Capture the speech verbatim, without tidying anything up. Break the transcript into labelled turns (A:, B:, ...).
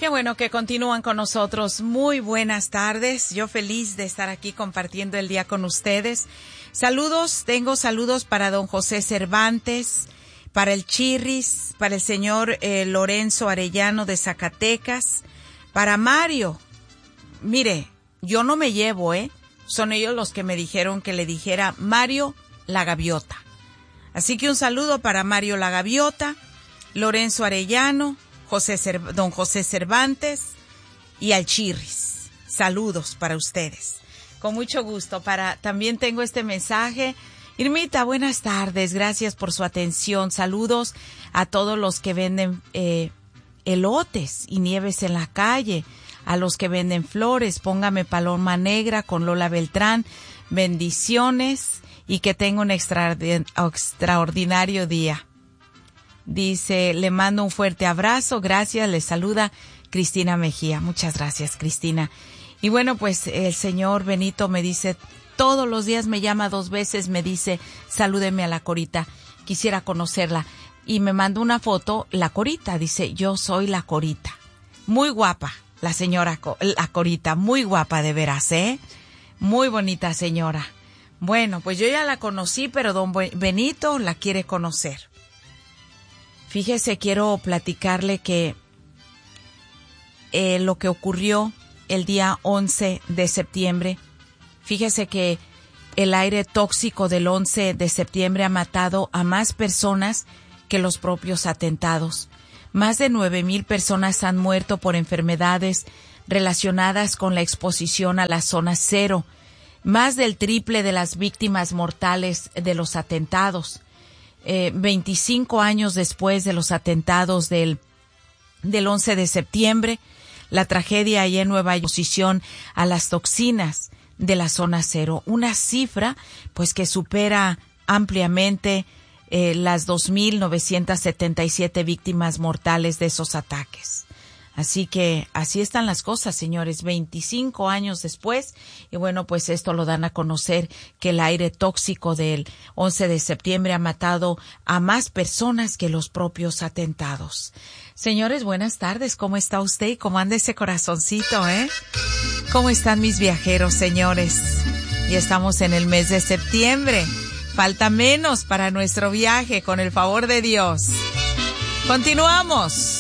A: Qué bueno que continúan con nosotros. Muy buenas tardes. Yo feliz de estar aquí compartiendo el día con ustedes. Saludos, tengo saludos para don José Cervantes, para el Chirris, para el señor eh, Lorenzo Arellano de Zacatecas, para Mario. Mire, yo no me llevo, ¿eh? Son ellos los que me dijeron que le dijera Mario la Gaviota. Así que un saludo para Mario la Gaviota, Lorenzo Arellano, José Cer- don José Cervantes y al Chirris. Saludos para ustedes. Con mucho gusto. Para también tengo este mensaje. Irmita, buenas tardes. Gracias por su atención. Saludos a todos los que venden eh, elotes y nieves en la calle, a los que venden flores. Póngame paloma negra con Lola Beltrán. Bendiciones y que tenga un extra- extraordinario día. Dice, le mando un fuerte abrazo, gracias, le saluda Cristina Mejía. Muchas gracias, Cristina. Y bueno, pues el señor Benito me dice, todos los días me llama dos veces, me dice, salúdeme a la Corita, quisiera conocerla. Y me mandó una foto, la Corita, dice, yo soy la Corita. Muy guapa, la señora, la Corita, muy guapa de veras, ¿eh? Muy bonita señora. Bueno, pues yo ya la conocí, pero don Benito la quiere conocer. Fíjese, quiero platicarle que eh, lo que ocurrió el día once de septiembre, fíjese que el aire tóxico del once de septiembre ha matado a más personas que los propios atentados. Más de nueve mil personas han muerto por enfermedades relacionadas con la exposición a la zona cero, más del triple de las víctimas mortales de los atentados. Eh, veinticinco años después de los atentados del, del once de septiembre, la tragedia allá en Nueva York, exposición a las toxinas de la zona cero, una cifra pues que supera ampliamente eh, las dos mil novecientas setenta y siete víctimas mortales de esos ataques. Así que así están las cosas, señores, veinticinco años después. Y bueno, pues esto lo dan a conocer, que el aire tóxico del once de septiembre ha matado a más personas que los propios atentados. Señores, buenas tardes. ¿Cómo está usted? ¿Cómo anda ese corazoncito, eh? ¿Cómo están mis viajeros, señores? Ya estamos en el mes de septiembre. Falta menos para nuestro viaje, con el favor de Dios. Continuamos.